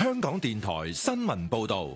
香港電台新聞報道。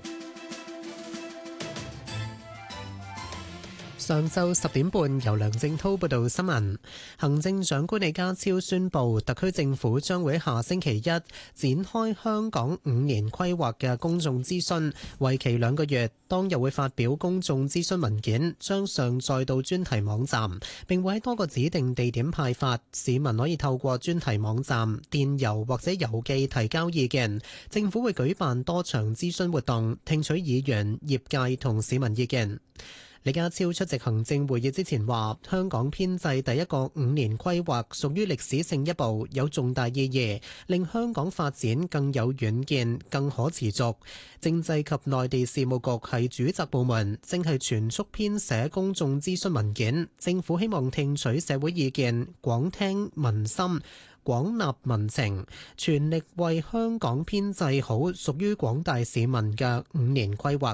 上晝10點半，由梁正滔報道新聞。行政長官李家超宣布，特區政府將會喺下星期一展開香港5年規劃嘅公眾諮詢，為期2個月。當日會發表公眾諮詢文件，將上載到專題網站，並會喺多個指定地點派發。市民可以透過專題網站、電郵或者郵寄提交意見。政府會舉辦多場諮詢活動，聽取議員、業界同市民意見。李家超出席行政會議之前話，香港編制第一個5年規劃屬於歷史性一步，有重大意義，令香港發展更有遠見、更可持續。政制及內地事務局係主責部門，正係全速編寫公眾諮詢文件。政府希望聽取社會意見，廣聽民心，廣納民情，全力為香港編制好屬於廣大市民嘅5年規劃。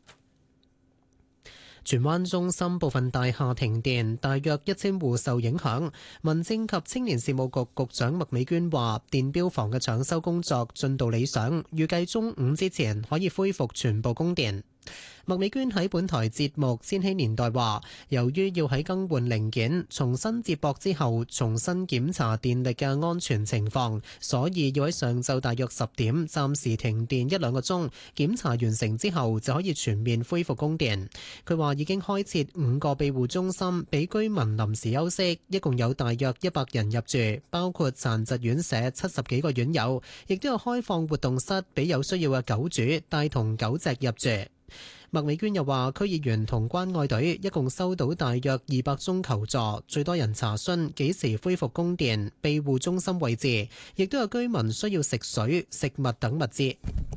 荃灣中心部分大廈停電，大約1000戶受影響。民政及青年事務局局長麥美娟話，電錶房嘅搶修工作進度理想，預計中午之前可以恢復全部供電。麥美娟喺本台節目《千禧年代》話，由於要喺更換零件、重新接駁之後重新檢查電力嘅安全情況，所以要喺上晝大約10點暫時停電1-2個鐘，檢查完成之後就可以全面恢復供電。佢話已經開設5個庇護中心俾居民臨時休息，一共有大約100人入住，包括殘疾院舍70幾個院友，亦都有開放活動室俾有需要嘅狗主帶同狗隻入住。麥美娟又話，區議員同關愛隊一共收到大約200宗求助，最多人查詢幾時恢復供電、庇護中心位置，亦都有居民需要食水、食物等物資。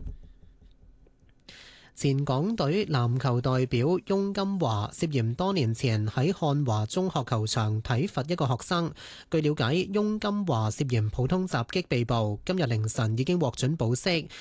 前港隊籃球代表翁金華涉嫌多年前喺漢華中學球場體罰一個學生。據了解，翁金華涉嫌普通襲擊被捕，今日凌晨已經獲准保釋，